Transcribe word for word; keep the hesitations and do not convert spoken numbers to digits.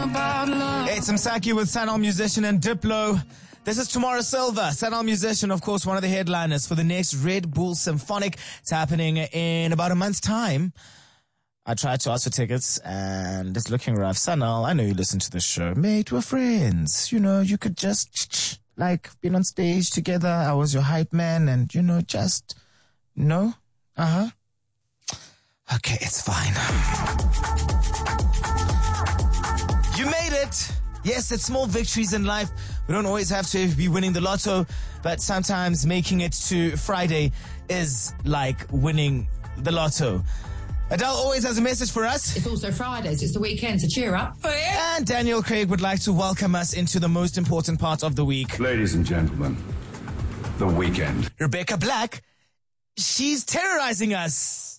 It's Msaki with Sanal Musician and Diplo. This is Tomorrow Silver. Sanal Musician, of course, one of the headliners for the next Red Bull Symphonic. It's happening in about a month's time. I tried to ask for tickets and it's looking rough. Sanal, I know you listen to the show. Mate, we're friends. You know, you could just, like, been on stage together. I was your hype man and, you know, just, no? Uh-huh. Okay, it's fine. You made it. Yes, it's small victories in life. We don't always have to be winning the lotto, but sometimes making it to Friday is like winning the lotto. Adele always has a message for us. It's also Fridays. It's the weekend, so cheer up. Oh, yeah. And Daniel Craig would like to welcome us into the most important part of the week. Ladies and gentlemen, the weekend. Rebecca Black, she's terrorizing us.